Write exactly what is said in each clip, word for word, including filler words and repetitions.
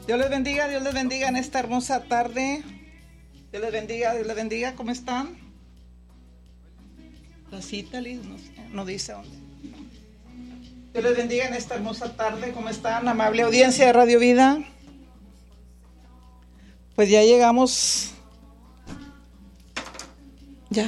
Dios les bendiga, Dios les bendiga en esta hermosa tarde. Dios les bendiga, Dios les bendiga. ¿Cómo están? La cita, Liz, no, no dice dónde. Dios les bendiga en esta hermosa tarde. ¿Cómo están, amable audiencia de Radio Vida? Pues ya llegamos. Ya.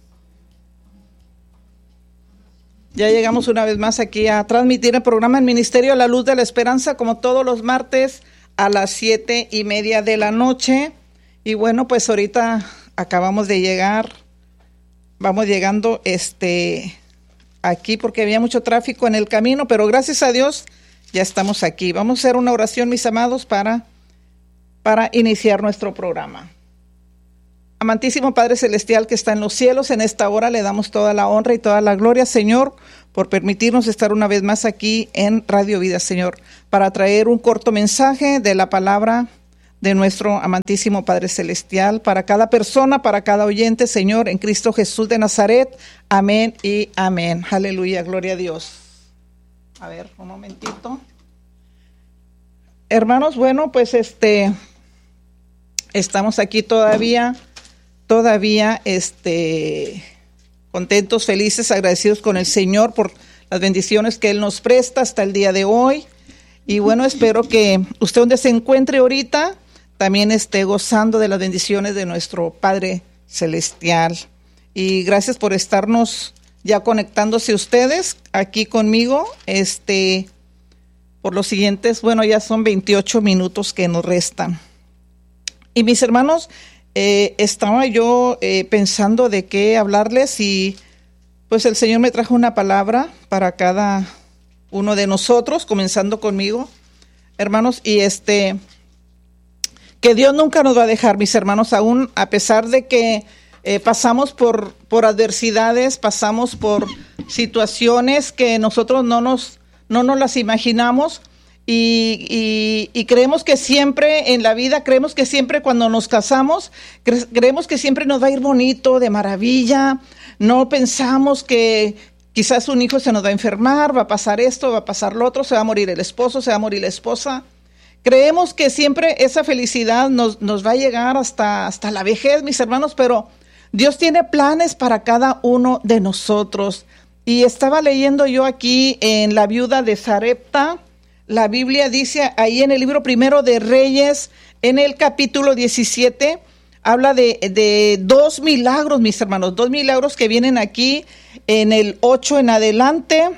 Ya llegamos una vez más aquí a transmitir el programa El Ministerio a la Luz de la Esperanza, como todos los martes a las siete y media de la noche. Y bueno, pues ahorita acabamos de llegar, vamos llegando este aquí porque había mucho tráfico en el camino, pero gracias a Dios ya estamos aquí. Vamos a hacer una oración, mis amados, para, para iniciar nuestro programa. Amantísimo Padre Celestial que está en los cielos, en esta hora le damos toda la honra y toda la gloria, Señor, por permitirnos estar una vez más aquí en Radio Vida, Señor, para traer un corto mensaje de la palabra de nuestro amantísimo Padre Celestial para cada persona, para cada oyente, Señor, en Cristo Jesús de Nazaret. Amén y amén. Aleluya, gloria a Dios. A ver, un momentito. Hermanos, bueno, pues este, estamos aquí todavía, todavía, este, contentos, felices, agradecidos con el Señor por las bendiciones que Él nos presta hasta el día de hoy. Y bueno, espero que usted donde se encuentre ahorita también esté gozando de las bendiciones de nuestro Padre Celestial. Y gracias por estarnos ya conectándose ustedes aquí conmigo, este, por los siguientes, bueno, ya son veintiocho minutos que nos restan. Y mis hermanos, eh, estaba yo eh, pensando de qué hablarles y pues el Señor me trajo una palabra para cada uno de nosotros, comenzando conmigo, hermanos, y este, que Dios nunca nos va a dejar, mis hermanos, aún a pesar de que eh, pasamos por, por adversidades, pasamos por situaciones que nosotros no nos, no nos las imaginamos. Y, y, y creemos que siempre en la vida, creemos que siempre cuando nos casamos, cre- creemos que siempre nos va a ir bonito, de maravilla. No pensamos que quizás un hijo se nos va a enfermar, va a pasar esto, va a pasar lo otro, se va a morir el esposo, se va a morir la esposa. Creemos que siempre esa felicidad nos, nos va a llegar hasta, hasta la vejez, mis hermanos, pero Dios tiene planes para cada uno de nosotros. Y estaba leyendo yo aquí en la viuda de Sarepta. La Biblia dice ahí en el libro primero de Reyes, en el capítulo diecisiete, habla de, de dos milagros, mis hermanos, dos milagros que vienen aquí en el ocho en adelante.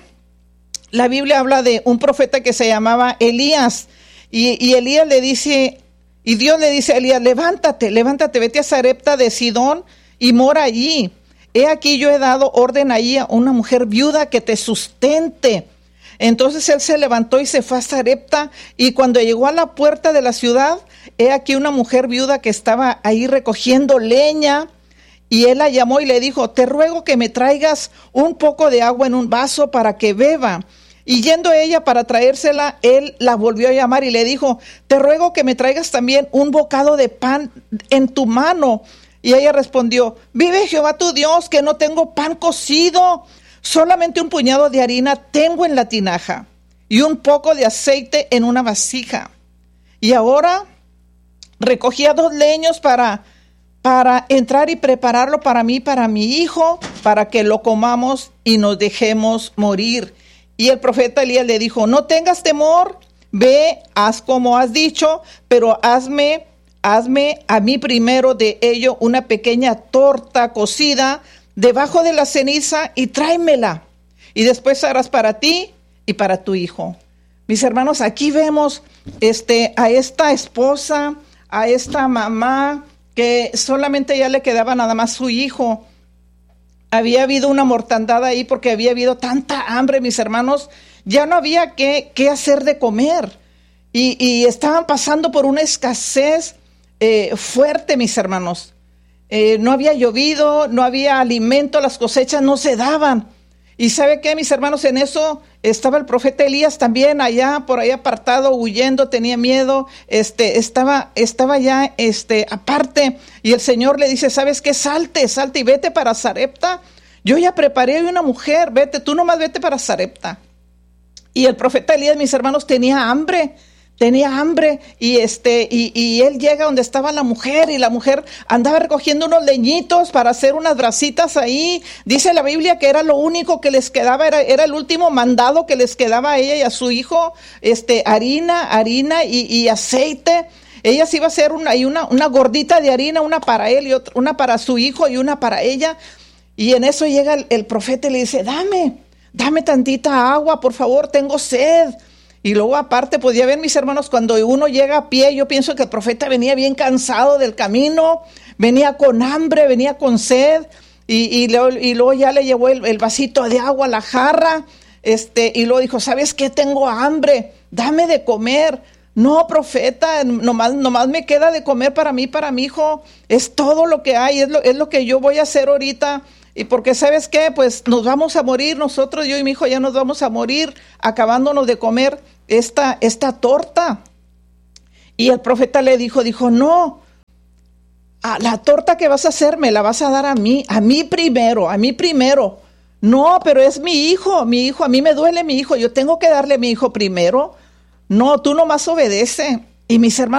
La Biblia habla de un profeta que se llamaba Elías, y, y Elías le dice, y Dios le dice a Elías, levántate, levántate, vete a Sarepta de Sidón y mora allí. He aquí yo he dado orden allí a una mujer viuda que te sustente. Entonces él se levantó y se fue a Sarepta, y cuando llegó a la puerta de la ciudad, he aquí una mujer viuda que estaba ahí recogiendo leña, y él la llamó y le dijo, te ruego que me traigas un poco de agua en un vaso para que beba. Y yendo ella para traérsela, él la volvió a llamar y le dijo, te ruego que me traigas también un bocado de pan en tu mano. Y ella respondió, vive Jehová tu Dios, que no tengo pan cocido, solamente un puñado de harina tengo en la tinaja y un poco de aceite en una vasija. Y ahora recogía dos leños para, para entrar y prepararlo para mí, para mi hijo, para que lo comamos y nos dejemos morir. Y el profeta Elías le dijo, no tengas temor, ve, haz como has dicho, pero hazme, hazme a mí primero de ello una pequeña torta cocida debajo de la ceniza y tráemela, y después harás para ti y para tu hijo. Mis hermanos, aquí vemos este, a esta esposa, a esta mamá, que solamente ya le quedaba nada más su hijo. Había habido una mortandad ahí porque había habido tanta hambre, mis hermanos, ya no había qué, qué hacer de comer, y, y estaban pasando por una escasez eh, fuerte, mis hermanos. Eh, no había llovido, no había alimento, las cosechas no se daban. Y ¿sabe qué, mis hermanos? En eso estaba el profeta Elías también allá, por ahí apartado, huyendo, tenía miedo, este, estaba, estaba ya este, aparte. Y el Señor le dice, ¿sabes qué? Salte, salte y vete para Sarepta. Yo ya preparé una mujer, vete, tú nomás vete para Sarepta. Y el profeta Elías, mis hermanos, tenía hambre, tenía hambre y este y, y él llega donde estaba la mujer y la mujer andaba recogiendo unos leñitos para hacer unas brasitas ahí. Dice la Biblia que era lo único que les quedaba, era, era el último mandado que les quedaba a ella y a su hijo, este, harina, harina y, y aceite. Ella se iba a hacer una, y una, una gordita de harina, una para él y otra, una para su hijo y una para ella. Y en eso llega el, el profeta y le dice, dame, dame tantita agua, por favor, tengo sed. Y luego aparte podía ver, mis hermanos, cuando uno llega a pie, yo pienso que el profeta venía bien cansado del camino, venía con hambre, venía con sed, y, y, luego, y luego ya le llevó el, el vasito de agua, la jarra, este, y luego dijo, ¿sabes qué? Tengo hambre, dame de comer. No, profeta, nomás, nomás me queda de comer para mí, para mi hijo, es todo lo que hay, es lo, es lo que yo voy a hacer ahorita. Y porque, ¿sabes qué? Pues nos vamos a morir nosotros, yo y mi hijo ya nos vamos a morir acabándonos de comer esta, esta torta. Y el profeta le dijo, dijo, no, a la torta que vas a hacer me la vas a dar a mí, a mí primero, a mí primero. No, pero es mi hijo, mi hijo, a mí me duele mi hijo, yo tengo que darle a mi hijo primero. No, tú nomás obedece. Y mis hermanos,